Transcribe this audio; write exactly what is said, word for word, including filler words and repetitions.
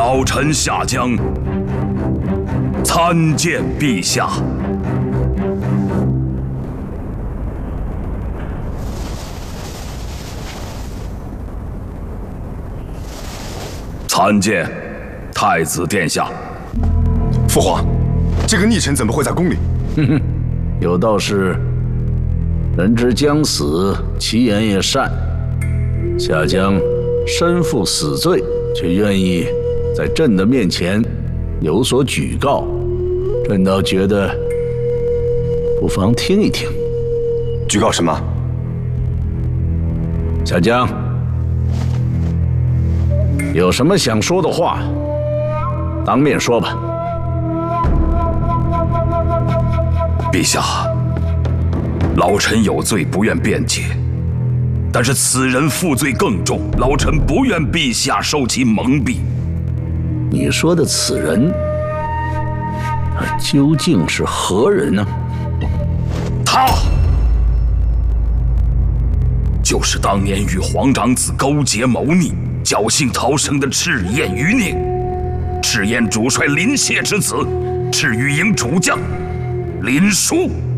老臣下江参见陛下。参见太子殿下。 父皇，这个逆臣怎么会在宫里？ 哼哼，有道是，人之将死，其言也善。下江身负死罪，却愿意在朕的面前有所举告，朕倒觉得不妨听一听。 举告什么？ 下江，有什么想说的话，当面说吧。 陛下，老臣有罪，不愿辩解。但是此人负罪更重，老臣不愿陛下受其蒙蔽。 你说的此人，他究竟是何人呢？ 他就是当年与皇长子勾结谋逆、侥幸逃生的赤焰余宁，赤焰主帅林谢之子，赤羽营主将林殊。